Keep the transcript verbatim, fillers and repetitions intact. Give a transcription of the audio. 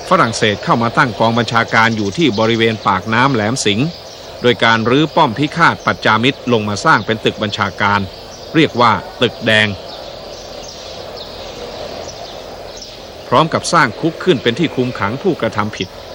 ฝรั่งเศสเข้ามาตั้งกองบัญชาการอยู่ที่บริเวณปากน้ำแหลมสิงห์โดยการรื้อป้อมพิฆาตปัจจามิตรลงมาสร้างเป็นตึกบัญชาการเรียกว่าตึกแดงพร้อมกับสร้างคุกขึ้นเป็นที่คุมขังผู้กระทำผิด